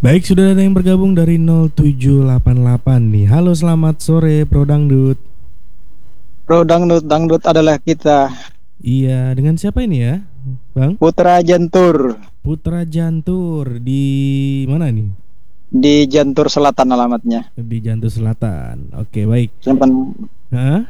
Baik, sudah ada yang bergabung dari 0788 nih. Halo, selamat sore Bro Dangdut. Bro, dangdut, dangdut adalah kita. Iya, dengan siapa ini ya, Bang? Putra Jantur. Putra Jantur di mana nih? Di Jantur Selatan alamatnya. Di Jantur Selatan. Oke, baik. Simpan. Hah?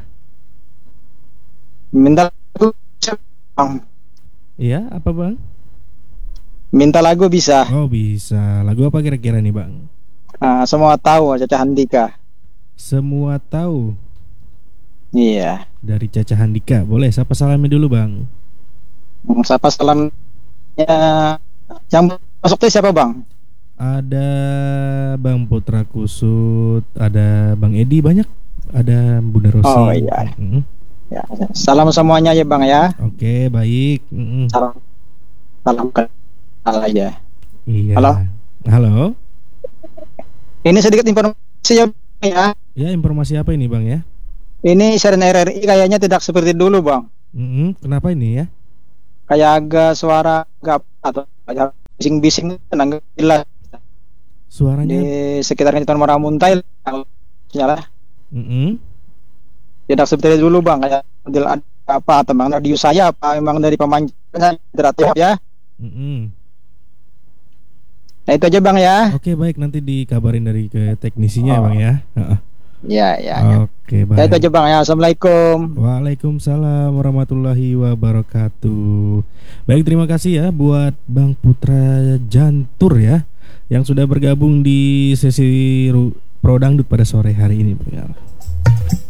Minta lagu, Bang. Iya, apa Bang? Minta lagu bisa. Oh, bisa. Lagu apa kira-kira nih, Bang? Semua tahu Caca Handika. Semua tahu Iya. dari Caca Handika. Boleh, sapa salamnya dulu, Bang. Siapa salamnya yang masuk tuh siapa, Bang? Ada Bang Putra Kusut, ada Bang Edi banyak, ada Bunda Oh Rosi. iya. Ya. Salam semuanya ya, Bang ya. Oke, baik. Salam, salam kenal aja. Iya. Halo. Halo. Ini sedikit informasi ya, Bang, ya. Ya, informasi apa ini, Bang ya? Ini siaran RRI kayaknya tidak seperti dulu, Bang. Kenapa ini ya? Kayak agak suara agak atau kayak bising-bising, tenang jelas. Di Suaranya. sekitarnya Tuan Moramuntai nyala Mm-mm. tidak seperti dulu, Bang, kayak model ada apa atau Bang radio saya apa memang dari pemancarnya teratur ya. Mm-mm. Nah itu aja, Bang ya. Oke, baik, nanti dikabarin dari ke teknisinya ya, Oh Bang ya. Heeh. ya. Oke, Ya itu baik. aja, Bang ya. Assalamualaikum. Waalaikumsalam warahmatullahi wabarakatuh. Baik, terima kasih ya buat Bang Putra Jantur ya yang sudah bergabung di sesi Pro Dangdut pada sore hari ini, Bang.